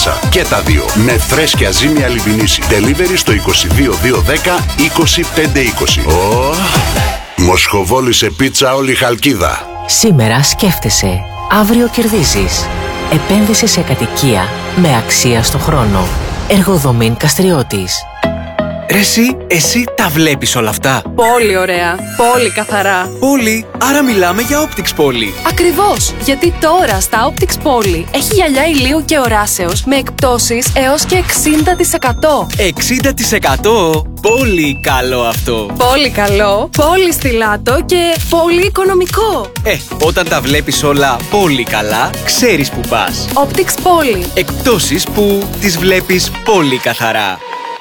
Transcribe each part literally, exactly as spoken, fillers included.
πίτσα. Και τα δύο με φρέσκια ζύμια λιμπινίση. Delivery στο είκοσι δύο δύο δέκα είκοσι πέντε είκοσι. Oh. Μοσχοβόλη σε πίτσα όλη η Χαλκίδα. Σήμερα σκέφτεσαι, αύριο κερδίζεις. Επένδυση σε κατοικία με αξία στο χρόνο. Εργοδομήν Καστριώτης. Ρε εσύ, εσύ τα βλέπεις όλα αυτά? Πολύ ωραία, πολύ καθαρά. Πολύ, άρα μιλάμε για Optix Poly. Ακριβώς, γιατί τώρα στα Optix Poly έχει γυαλιά ηλίου και οράσεως με εκπτώσεις έως και εξήντα τοις εκατό. εξήντα τοις εκατό? Πολύ καλό αυτό. Πολύ καλό, πολύ στιλάτο και πολύ οικονομικό. Ε, όταν τα βλέπεις όλα πολύ καλά, ξέρεις που πας. Optix Poly. Εκπτώσεις που τις βλέπεις πολύ καθαρά.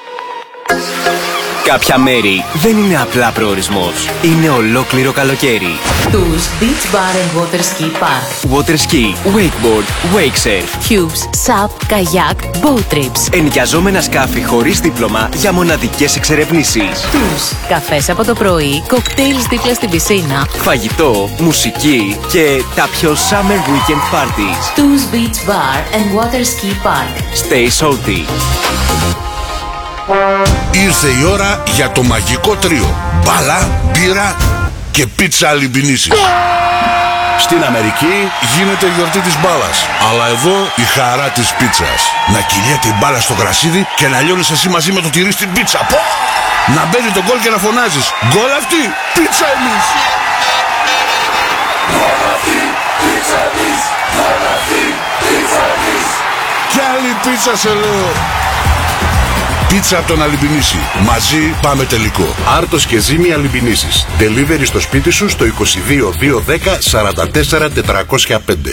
Κάποια μέρη δεν είναι απλά προορισμός. Είναι ολόκληρο καλοκαίρι. Τους Beach Bar and Water Ski Park. Water ski, wakeboard, wake surf. Cubes, SUP, kayak, boat trips. Ενοικιαζόμενα σκάφη χωρίς δίπλωμα για μοναδικές εξερευνήσεις. Τους καφές από το πρωί, κοκτέιλς δίπλα στην πισίνα. Φαγητό, μουσική και τα πιο summer weekend parties. Τους Beach Bar and Water Ski Park. Stay salty. Ήρθε η ώρα για το μαγικό τρίο. Μπάλα, μπύρα και πίτσα αλιμπινίση. Στην Αμερική γίνεται η γιορτή της μπάλας, αλλά εδώ η χαρά της πίτσας. Να κυλιέται η μπάλα στο γρασίδι και να λιώνεις εσύ μαζί με το τυρί στην πίτσα. Πω! Να μπαίνει το γκολ και να φωνάζεις γκολ αυτή, πίτσα εμείς. Γκολ αυτή, πίτσα εμείς. Γκολ αυτή, πίτσα εμείς. Κι άλλη πίτσα σε λέω. Πίτσα από τον Αλιμπινίση. Μαζί πάμε τελικό. Άρτος και ζύμη Αλιμπινίσης. Delivery στο σπίτι σου στο είκοσι δύο δύο δέκα σαράντα τέσσερα τετρακόσια πέντε.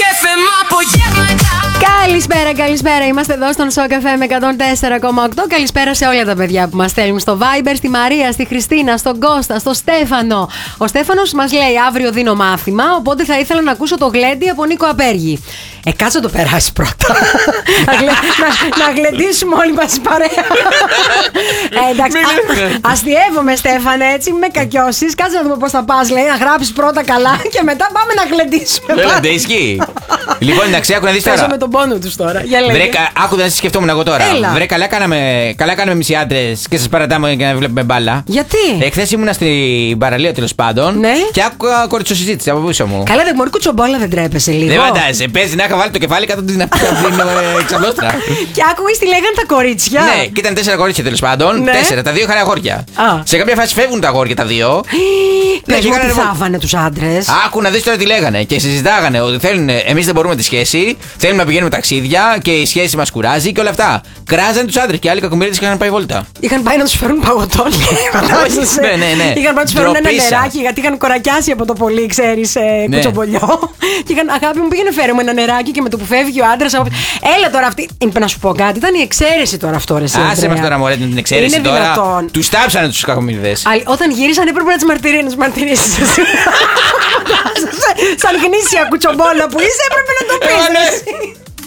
Καλησπέρα, καλησπέρα. Είμαστε εδώ στον Shock εφ εμ εκατόν τέσσερα κόμμα οκτώ. Καλησπέρα σε όλα τα παιδιά που μας στέλνουν στο Viber, στη Μαρία, στη Χριστίνα, στον Κώστα, στο Στέφανο. Ο Στέφανος μας λέει αύριο δίνω μάθημα, οπότε θα ήθελα να ακούσω το γλέντι από Νίκο Απέργη. Ε, κάτσε το περάσει πρώτα. να, γλε, να, να γλεντήσουμε όλοι μας η παρέα. ε, εντάξει, α, αστειεύομαι Στέφανε, έτσι με κακιώσεις. Κάτσε να δούμε πώς θα πας, λέει, να γράψεις πρώτα καλά και μετά πάμε να γλεντήσουμε. Λέτε, ισχύει. Λοιπόν, εντάξει, άκου να δεις τώρα. Παίζω με τον πόνο τους τώρα. Για λέγε. Βρε, άκου να σκεφτόμουν εγώ τώρα. Έλα. Βρε, καλά κάναμε, καλά κάναμε εμείς οι άντρες και σας παρατάμε για να βλέπουμε μπάλα. Γιατί? Εχθές ήμουνα στην παραλία τέλος πάντων. Ναι. Και άκουγα κοριτσοσυζήτηση από πίσω μου. Καλά, δεν μωρή κουτσομπόλα, δεν τρέπεσαι λίγο. Δεν φαντάζεσαι, παίζει να είχα βάλει το κεφάλι κάτω την εξαπλώστρα. Και άκουγες τι λέγανε τα κορίτσια. Ναι, και ήταν τέσσερα κορίτσια τέλος πάντων. Ναι. Τέσσερα, τα δύο είχαν αγόρια. Α. Σε κάποια φάση φεύγουν τα αγόρια τα δύο. Πες μου λέγανε, τι θάβανε τους άντρες. Άκου να δεις τώρα τι λέγανε. Και συζητάγανε ότι θέλουν, εμείς δεν μπορούμε τη σχέση, θέλουμε να πηγαίνουμε ταξίδια και η σχέση μας κουράζει και όλα αυτά. Κράζανε τους άντρες και άλλοι κακομοίριδες είχαν πάει βόλτα. Είχαν πάει να τους φέρουν παγωτό. Ναι, ναι, ναι. Είχαν πάει να τους φέρουν ένα Ντροπήσα. νεράκι γιατί είχαν κορακιάσει από το πολύ, ξέρεις, ε, Ναι. κουτσομπολιό. Και είχαν, αγάπη μου, πήγαινε φέρε μου ένα νεράκι και με το που φεύγει ο άντρας. Από... Έλα τώρα αυτή. Να σου πω κάτι, ήταν η εξαίρεση τώρα αυτό, ρε εσύ. Άσε μας τώρα, μωρέ, την εξαίρεση Είναι τώρα. δυνατόν. Τους τάψανε τους κακομοίριδες. Όταν γύρισαν έπρεπε να τις μαρτυρήσεις, να τις μαρτυρήσεις. Σαν γνήσια κουτσομπόλα που είσαι, έπρεπε να το πεις.